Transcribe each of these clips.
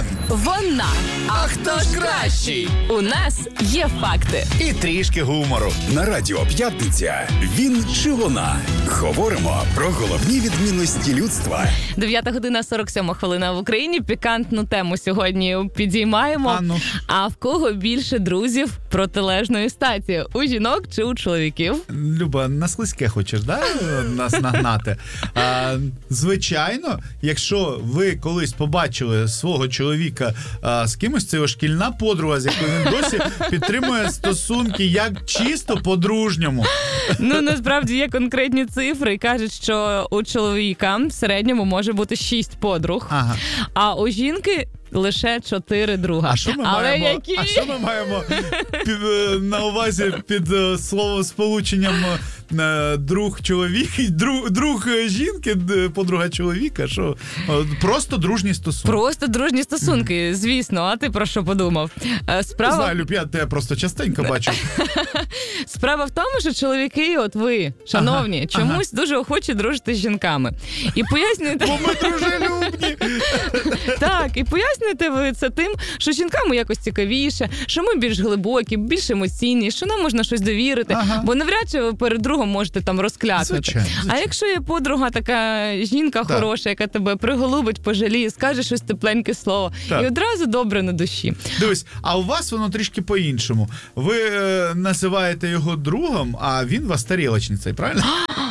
Він. Вона. А хто ж кращий? У нас є факти. І трішки гумору. На Радіо П'ятниця. Він чи вона? Говоримо про головні відмінності людства. 9:47 в Україні. Пікантну тему сьогодні підіймаємо. А в кого більше друзів протилежної статі? У жінок чи у чоловіків? Люба, на слизьке хочеш, да, нас нагнати? Звичайно, якщо ви колись побачили свого чоловіка з кимось, це його шкільна подруга, з якою він досі підтримує стосунки як чисто по-дружньому. Ну, насправді є конкретні цифри. Кажуть, що у чоловіка в середньому може бути 6 подруг, а у жінки лише 4 друга. А що ми маємо на увазі під словосполученням друг чоловіка, друг жінки, подруга чоловіка? Що? Просто дружні стосунки. Просто дружні стосунки, звісно. А ти про що подумав? Не знаю, Люб, я тебе просто частенько бачу. Справа в тому, що чоловіки, от ви, шановні, чомусь дуже охочі дружити з жінками. І пояснюєте... Бо ми дружелюбні. Так, і пояснюєте ви це тим, що жінкам якось цікавіше, що ми більш глибокі, більш емоційні, що нам можна щось довірити, бо навряд чи ви перед другом можете там розклякнути. Звичайно. А якщо є подруга така жінка хороша, яка тебе приголубить, пожаліє, скаже щось тепленьке слово, і одразу добре на душі. Дивись, а у вас воно трішки по-іншому. Ви називаєте його другом, а він вас тарілочницею, правильно?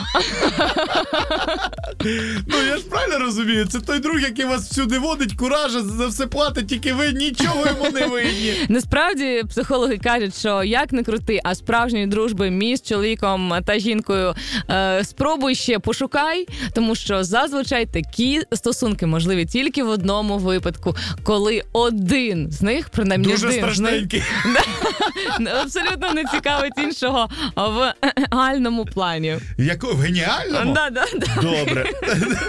Ну, я ж правильно розумію, це той друг, який вас всюди водить, куражить, за все платить, тільки ви нічого йому не винні. Насправді, психологи кажуть, що як не крути, а справжньої дружби між чоловіком та жінкою спробуй ще пошукай, тому що зазвичай такі стосунки можливі тільки в одному випадку, коли один з них, принаймні дуже один страшненький. абсолютно не цікавить іншого в гальному плані. В геніальному? Да. Добре.